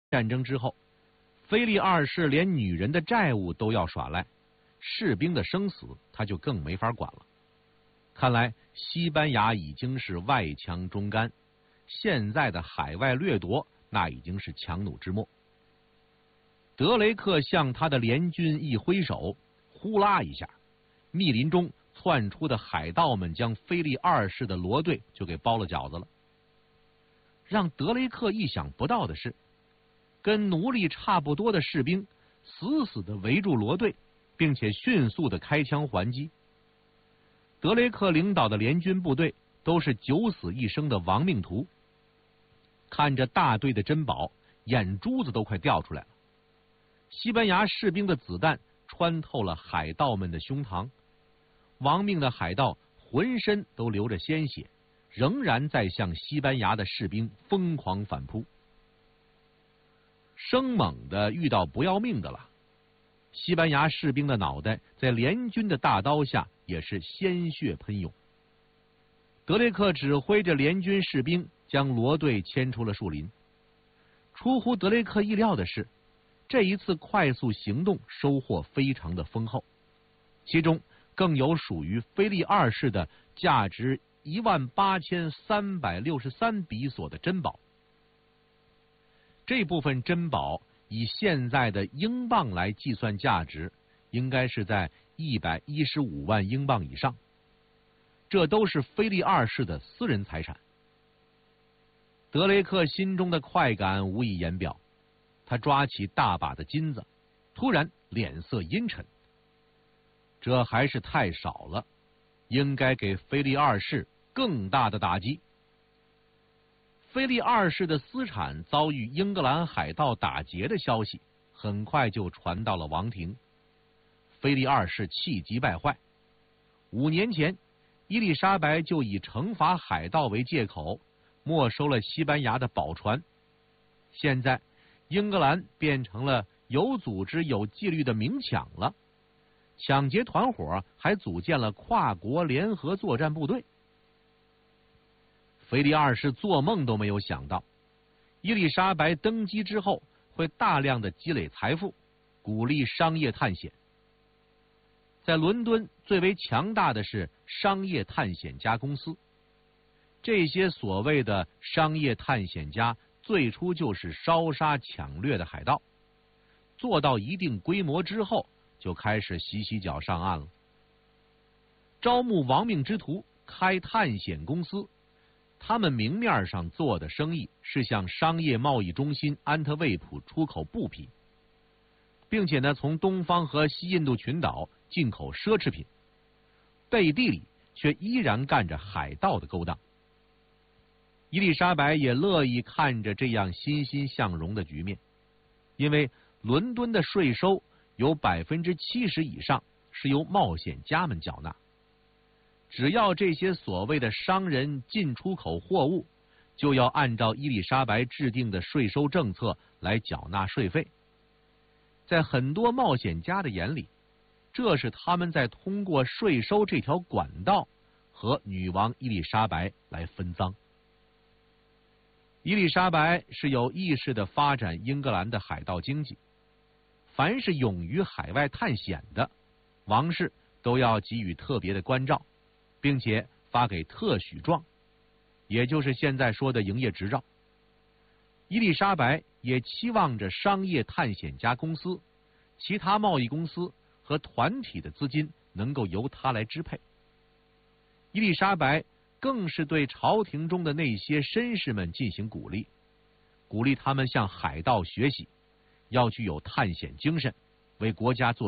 战争之后，腓力二世连女人的债务都要耍赖，士兵的生死他就更没法管了。看来西班牙已经是外强中干，现在的海外掠夺那已经是强弩之末。德雷克向他的联军一挥手，呼啦一下，密林中窜出的海盗们将腓力二世的罗队就给包了饺子了。让德雷克意想不到的是，跟奴隶差不多的士兵死死地围住罗队，并且迅速地开枪还击。德雷克领导的联军部队都是九死一生的亡命徒，看着大队的珍宝，眼珠子都快掉出来了。西班牙士兵的子弹穿透了海盗们的胸膛，亡命的海盗浑身都流着鲜血，仍然在向西班牙的士兵疯狂反扑。生猛的遇到不要命的了，西班牙士兵的脑袋在联军的大刀下也是鲜血喷涌。德雷克指挥着联军士兵将罗队牵出了树林。出乎德雷克意料的是，这一次快速行动收获非常的丰厚，其中更有属于腓力二世的价值18363比索的珍宝。这部分珍宝以现在的英镑来计算价值，应该是在115万英镑以上。这都是腓力二世的私人财产。德雷克心中的快感无以言表，他抓起大把的金子，突然脸色阴沉。这还是太少了，应该给腓力二世更大的打击。腓力二世的私产遭遇英格兰海盗打劫的消息很快就传到了王庭。腓力二世气急败坏。5年前，伊丽莎白就以惩罚海盗为借口，没收了西班牙的宝船。现在，英格兰变成了有组织有纪律的明抢了，抢劫团伙还组建了跨国联合作战部队。腓力二世做梦都没有想到，伊丽莎白登基之后会大量的积累财富，鼓励商业探险。在伦敦最为强大的是商业探险家公司，这些所谓的商业探险家最初就是烧杀抢掠的海盗，做到一定规模之后就开始洗洗脚上岸了。招募亡命之徒，开探险公司，他们明面上做的生意是向商业贸易中心安特卫普出口布匹，并且呢从东方和西印度群岛进口奢侈品，背地里却依然干着海盗的勾当。伊丽莎白也乐意看着这样欣欣向荣的局面，因为伦敦的税收有70%以上是由冒险家们缴纳。只要这些所谓的商人进出口货物，就要按照伊丽莎白制定的税收政策来缴纳税费。在很多冒险家的眼里，这是他们在通过税收这条管道和女王伊丽莎白来分赃。伊丽莎白是有意识地发展英格兰的海盗经济，凡是勇于海外探险的，王室都要给予特别的关照，并且发给特许状，也就是现在说的营业执照。伊丽莎白也期望着商业探险家公司、其他贸易公司和团体的资金能够由她来支配。伊丽莎白更是对朝廷中的那些绅士们进行鼓励，鼓励他们向海盗学习，要具有探险精神，为国家做